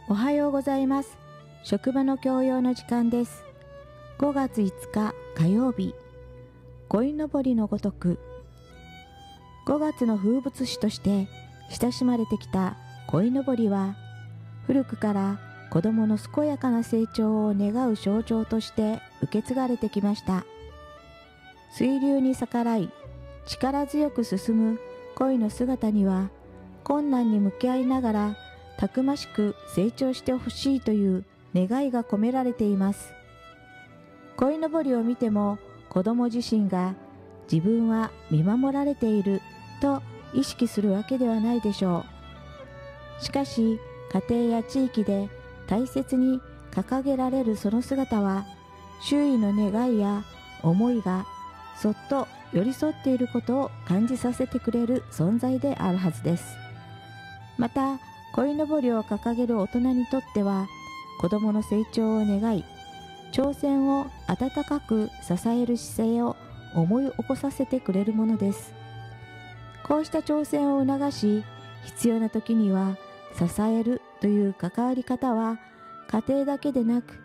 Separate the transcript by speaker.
Speaker 1: おはようございます。職場の教養の時間です。5月5日火曜日、鯉のぼりのごとく。5月の風物詩として親しまれてきた鯉のぼりは、古くから子供の健やかな成長を願う象徴として受け継がれてきました。水流に逆らい力強く進む鯉の姿には、困難に向き合いながらたくましく成長してほしいという願いが込められています。鯉のぼりを見ても子供自身が自分は見守られていると意識するわけではないでしょう。しかし家庭や地域で大切に掲げられるその姿は、周囲の願いや思いがそっと寄り添っていることを感じさせてくれる存在であるはずです。また鯉のぼりを掲げる大人にとっては、子供の成長を願い、挑戦を温かく支える姿勢を思い起こさせてくれるものです。こうした挑戦を促し、必要な時には支えるという関わり方は、家庭だけでなく